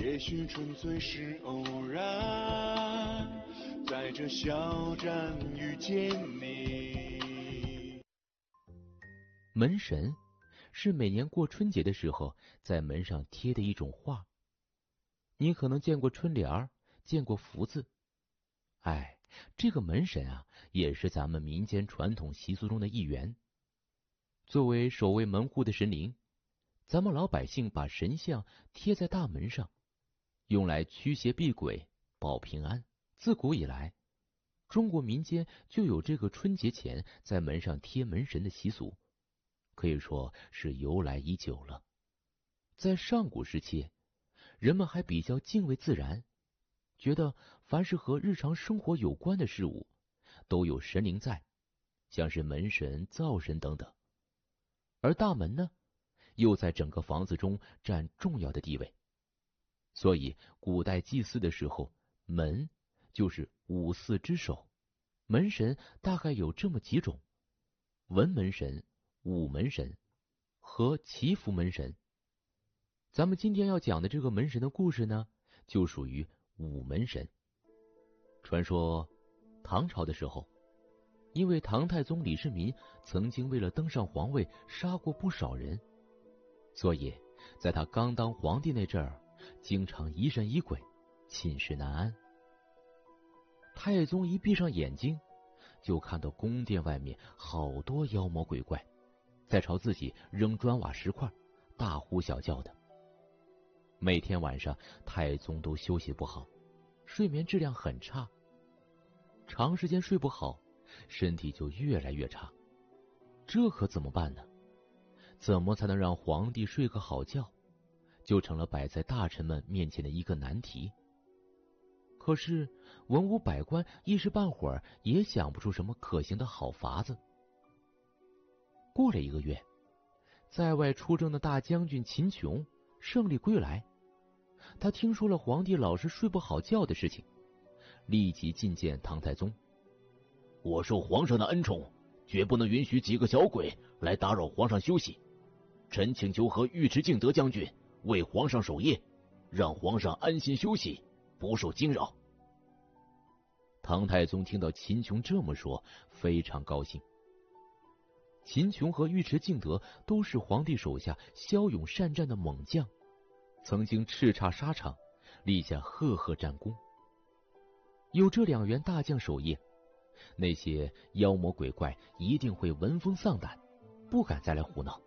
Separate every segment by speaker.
Speaker 1: 也许纯粹是偶然，在这小站遇见你。
Speaker 2: 门神是每年过春节的时候在门上贴的一种画。你可能见过春联儿，见过福字。这个门神啊，也是咱们民间传统习俗中的一员。作为守卫门户的神灵，咱们老百姓把神像贴在大门上，用来驱邪避鬼、保平安。自古以来，中国民间就有这个春节前在门上贴门神的习俗，可以说是由来已久了。在上古时期，人们还比较敬畏自然，觉得凡是和日常生活有关的事物都有神灵在，像是门神、灶神等等。而大门呢，又在整个房子中占重要的地位，所以古代祭祀的时候，门就是五祀之首。门神大概有这么几种：文门神、武门神和祈福门神。咱们今天要讲的这个门神的故事呢，就属于武门神。传说唐朝的时候，因为唐太宗李世民曾经为了登上皇位杀过不少人，所以在他刚当皇帝那阵儿，经常疑神疑鬼，寝食难安。太宗一闭上眼睛，就看到宫殿外面好多妖魔鬼怪在朝自己扔砖瓦石块，大呼小叫的。每天晚上太宗都休息不好，睡眠质量很差，长时间睡不好，身体就越来越差。这可怎么办呢？怎么才能让皇帝睡个好觉，就成了摆在大臣们面前的一个难题。可是文武百官一时半会儿也想不出什么可行的好法子。过了1个月，在外出征的大将军秦琼胜利归来，他听说了皇帝老是睡不好觉的事情，立即觐见唐太宗。
Speaker 3: 我受皇上的恩宠，绝不能允许几个小鬼来打扰皇上休息。臣请求和尉迟敬德将军为皇上守夜，让皇上安心休息，不受惊扰。
Speaker 2: 唐太宗听到秦琼这么说，非常高兴。秦琼和尉迟敬德都是皇帝手下骁勇善战的猛将，曾经叱咤沙场，立下赫赫战功。有这2员大将守夜，那些妖魔鬼怪一定会闻风丧胆，不敢再来胡闹。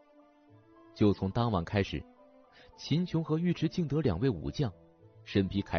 Speaker 2: 就从当晚开始，秦琼和尉迟敬德2位武将身披铠